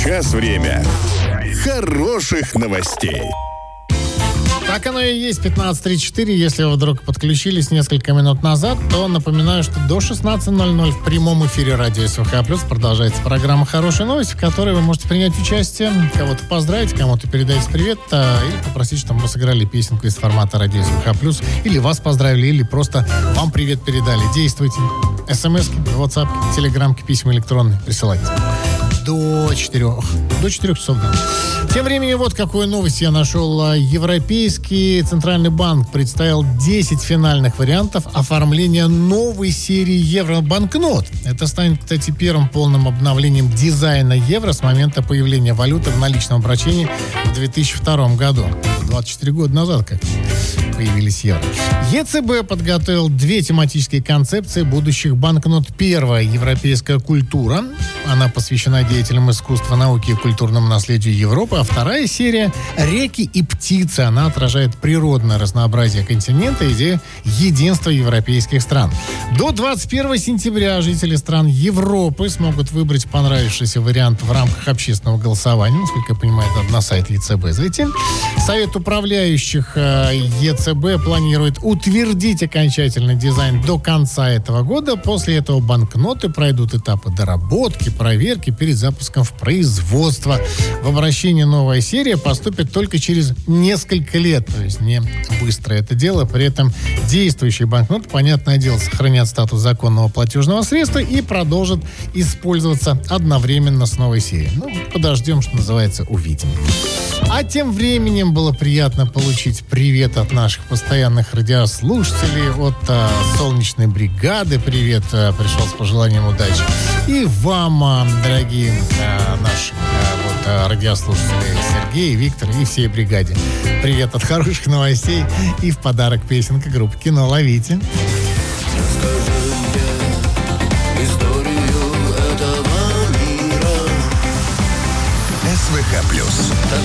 Сейчас время хороших новостей. Так оно и есть, 15:34. Если вы вдруг подключились несколько минут назад, то напоминаю, что до 16:00 в прямом эфире радио СВХ Плюс продолжается программа «Хорошие новости», в которой вы можете принять участие, кого-то поздравить, кому-то передать привет, или попросить, чтобы мы сыграли песенку из формата радио СВХ Плюс, или вас поздравили, или просто вам привет передали. Действуйте. СМСки, WhatsApp, телеграммки, письма электронные присылайте. До 4 часов дня. Тем временем вот какую новость я нашел. Европейский Центральный банк представил 10 финальных вариантов оформления новой серии евробанкнот. Это станет, кстати, первым полным обновлением дизайна евро с момента появления валюты в наличном обращении в 2002 году. 24 года назад как появились евро. ЕЦБ подготовил 2 тематические концепции будущих банкнот. Первая — европейская культура. Она посвящена деятелям искусства, науки и культурному наследию Европы. А вторая серия — реки и птицы. Она отражает природное разнообразие континента и идею единства европейских стран. До 21 сентября жители стран Европы смогут выбрать понравившийся вариант в рамках общественного голосования. Насколько я понимаю, это на сайт ЕЦБ зайти. Совет управляющих ЕЦБ планирует утвердить окончательный дизайн до конца этого года. После этого банкноты пройдут этапы доработки, проверки перед запуском в производство. В обращение новая серия поступит только через несколько лет, то есть не быстро это дело. При этом действующие банкноты, понятное дело, сохранят статус законного платежного средства и продолжат использоваться одновременно с новой серией. Подождем, что называется, увидим. А тем временем было приятно получить привет от наших постоянных радиослушателей, от солнечной бригады. Привет пришел с пожеланием удачи. И вам, дорогие наши радиослушатели Сергей, Виктор и всей бригаде. Привет от хороших новостей и в подарок песенка группы «Кино». Ловите. Расскажи мне историю этого мира. СВХ Плюс.